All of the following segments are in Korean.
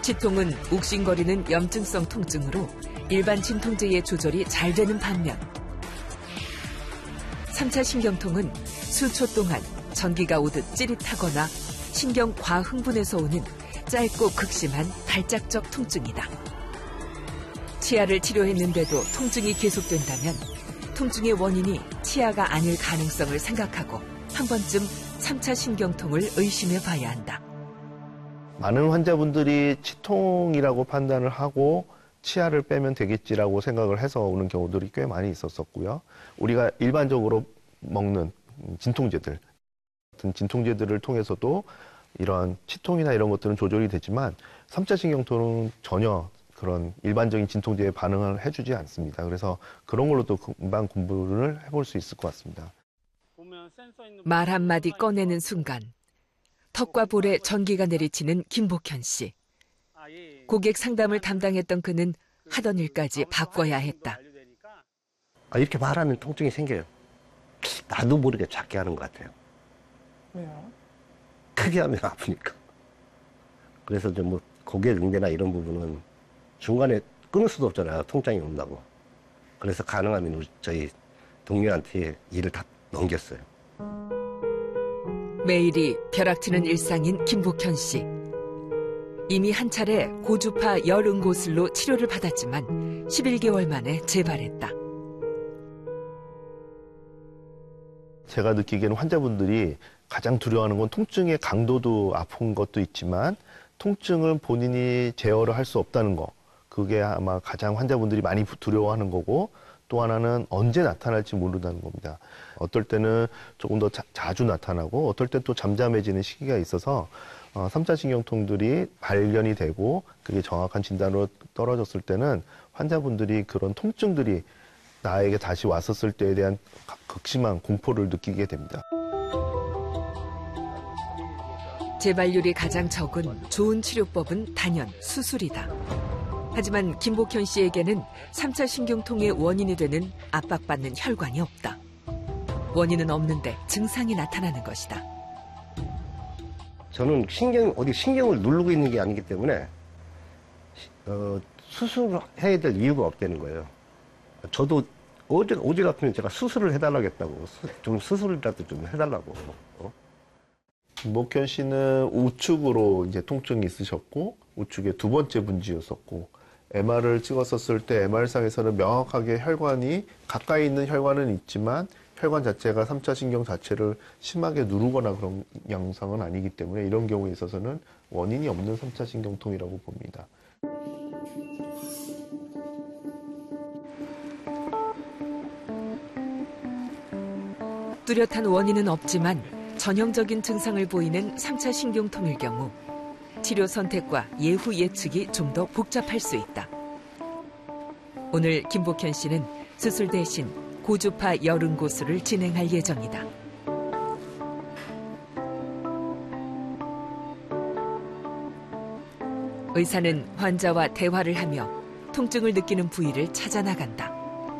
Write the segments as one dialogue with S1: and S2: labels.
S1: 치통은 욱신거리는 염증성 통증으로 일반 진통제의 조절이 잘 되는 반면 3차 신경통은 수초 동안 전기가 오듯 찌릿하거나 신경 과흥분에서 오는 짧고 극심한 발작적 통증이다. 치아를 치료했는데도 통증이 계속된다면 통증의 원인이 치아가 아닐 가능성을 생각하고 한 번쯤 3차 신경통을 의심해 봐야 한다.
S2: 많은 환자분들이 치통이라고 판단을 하고 치아를 빼면 되겠지라고 생각을 해서 오는 경우들이 꽤 많이 있었었고요. 우리가 일반적으로 먹는 진통제들, 같은 진통제들을 통해서도 이런 치통이나 이런 것들은 조절이 되지만 3차 신경통은 전혀 그런 일반적인 진통제에 반응을 해주지 않습니다. 그래서 그런 걸로도 금방 공부를 해볼 수 있을 것 같습니다.
S1: 말 한마디 꺼내는 순간 턱과 볼에 전기가 내리치는 김복현 씨. 고객 상담을 담당했던 그는 하던 일까지 바꿔야 했다.
S3: 이렇게 말하면 통증이 생겨요. 나도 모르게 작게 하는 것 같아요.
S4: 왜요?
S3: 크게 하면 아프니까. 그래서 이제 뭐 고개 응대나 이런 부분은 중간에 끊을 수도 없잖아요. 통증이 온다고. 그래서 가능하면 저희 동료한테 일을 다 넘겼어요.
S1: 매일이 벼락치는 일상인 김복현 씨. 이미 한 차례 고주파 열응고슬로 치료를 받았지만 11개월 만에 재발했다.
S2: 제가 느끼기에는 환자분들이 가장 두려워하는 건 통증의 강도도 아픈 것도 있지만 통증은 본인이 제어를 할 수 없다는 거. 그게 아마 가장 환자분들이 많이 두려워하는 거고 또 하나는 언제 나타날지 모른다는 겁니다. 어떨 때는 조금 더 자주 나타나고 어떨 때 또 잠잠해지는 시기가 있어서 3차 신경통들이 발견이 되고 그게 정확한 진단으로 떨어졌을 때는 환자분들이 그런 통증들이 나에게 다시 왔었을 때에 대한 극심한 공포를 느끼게 됩니다.
S1: 재발률이 가장 적은 좋은 치료법은 단연 수술이다. 하지만 김복현 씨에게는 3차 신경통의 원인이 되는 압박받는 혈관이 없다. 원인은 없는데 증상이 나타나는 것이다.
S3: 저는 어디 신경을 누르고 있는 게 아니기 때문에 수술해야 될 이유가 없다는 거예요. 저도 어제 같으면 제가 수술을 해달라고 했다고. 좀 수술이라도 좀 해달라고.
S2: 김복현 씨는 우측으로 이제 통증이 있으셨고 우측에 두 번째 분지였었고 MR을 찍었었을 때 MR상에서는 명확하게 혈관이 가까이 있는 혈관은 있지만 혈관 자체가 3차 신경 자체를 심하게 누르거나 그런 양상은 아니기 때문에 이런 경우에 있어서는 원인이 없는 3차 신경통이라고 봅니다.
S1: 뚜렷한 원인은 없지만 전형적인 증상을 보이는 3차 신경통일 경우 치료 선택과 예후 예측이 좀 더 복잡할 수 있다. 오늘 김복현 씨는 수술 대신 고주파 열응고술을 진행할 예정이다. 의사는 환자와 대화를 하며 통증을 느끼는 부위를 찾아 나간다.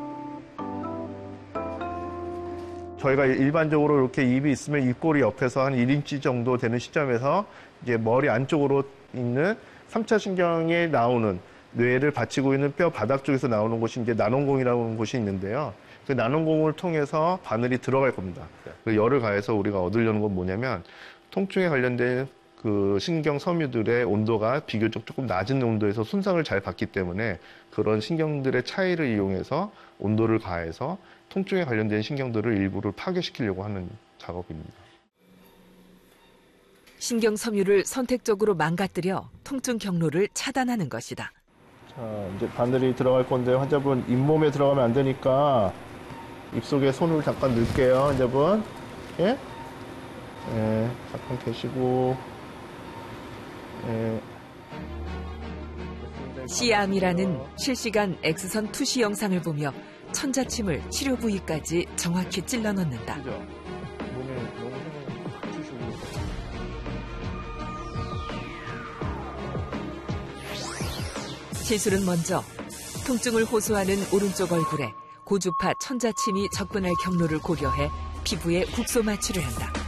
S2: 저희가 일반적으로 이렇게 입이 있으면 입꼬리 옆에서 한 1인치 정도 되는 시점에서 이제 머리 안쪽으로 있는 3차 신경에 나오는 뇌를 받치고 있는 뼈 바닥 쪽에서 나오는 곳이 이제 난원공이라는 곳이 있는데요. 그 난원공을 통해서 바늘이 들어갈 겁니다. 그 열을 가해서 우리가 얻으려는 건 뭐냐면 통증에 관련된 그 신경 섬유들의 온도가 비교적 조금 낮은 온도에서 손상을 잘 받기 때문에 그런 신경들의 차이를 이용해서 온도를 가해서 통증에 관련된 신경들을 일부를 파괴시키려고 하는 작업입니다.
S1: 신경 섬유를 선택적으로 망가뜨려 통증 경로를 차단하는 것이다.
S2: 자, 이제 바늘이 들어갈 건데 환자분 잇몸에 들어가면 안 되니까 입속에 손을 잠깐 넣을게요, 환자분. 예? 예, 잠깐 계시고. 예.
S1: C암이라는 실시간 X선 투시 영상을 보며 천자침을 치료 부위까지 정확히 찔러 넣는다. 시술은 먼저 통증을 호소하는 오른쪽 얼굴에 고주파 천자침이 접근할 경로를 고려해 피부에 국소 마취를 한다.